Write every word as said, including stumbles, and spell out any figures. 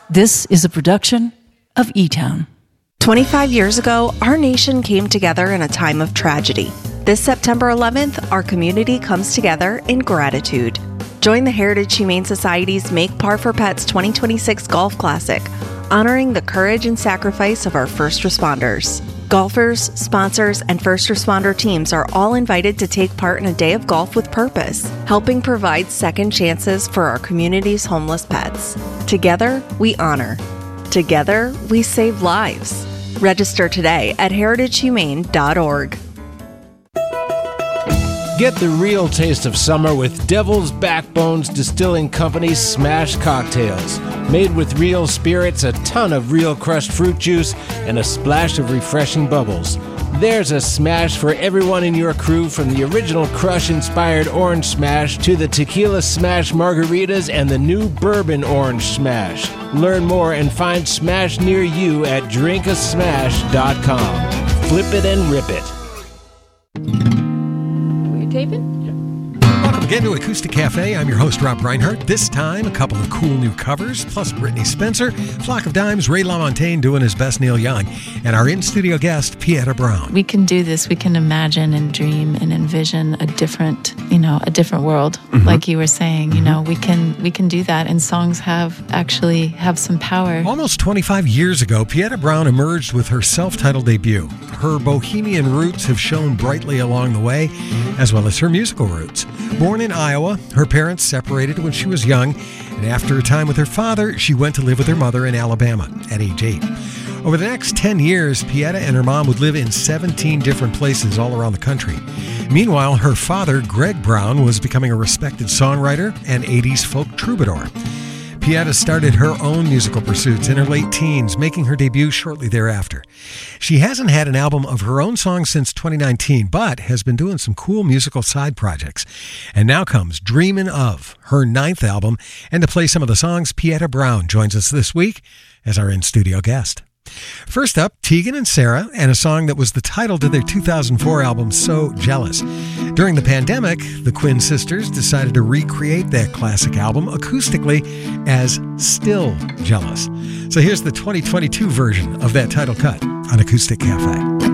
This is a production of E-Town. twenty-five years ago, our nation came together in a time of tragedy. This September eleventh, our community comes together in gratitude. Join the Heritage Humane Society's Make Par for Pets twenty twenty-six Golf Classic, honoring the courage and sacrifice of our first responders. Golfers, sponsors, and first responder teams are all invited to take part in a day of golf with purpose, helping provide second chances for our community's homeless pets. Together, we honor. Together, we save lives. Register today at heritage humane dot org. Get the real taste of summer with Devil's Backbones Distilling Company's Smash Cocktails. Made with real spirits, a ton of real crushed fruit juice, and a splash of refreshing bubbles. There's a smash for everyone in your crew, from the original Crush-inspired Orange Smash to the Tequila Smash Margaritas and the new Bourbon Orange Smash. Learn more and find Smash near you at drink a smash dot com. Flip it and rip it. Taping? Welcome again to Acoustic Cafe. I'm your host, Rob Reinhardt. This time, a couple of cool new covers, plus Brittany Spencer, Flock of Dimes, Ray LaMontagne doing his best Neil Young, and our in-studio guest, Pieta Brown. We can do this. We can imagine and dream and envision a different, you know, a different world. Mm-hmm. Like you were saying, you mm-hmm. know, we can we can do that, and songs have actually have some power. Almost twenty-five years ago, Pieta Brown emerged with her self-titled debut. Her bohemian roots have shone brightly along the way, as well as her musical roots. Born in Iowa, her parents separated when she was young, and after a time with her father, she went to live with her mother in Alabama at age eight. Over the next ten years, Pieta and her mom would live in seventeen different places all around the country. Meanwhile, her father, Greg Brown, was becoming a respected songwriter and eighties folk troubadour. Pieta started her own musical pursuits in her late teens, making her debut shortly thereafter. She hasn't had an album of her own songs since twenty nineteen, but has been doing some cool musical side projects. And now comes Dreamin' Of, her ninth album, and to play some of the songs, Pieta Brown joins us this week as our in-studio guest. First up, Tegan and Sara, and a song that was the title to their two thousand four album, So Jealous. During the pandemic, the Quinn sisters decided to recreate that classic album acoustically as Still Jealous. So here's the twenty twenty-two version of that title cut on Acoustic Cafe.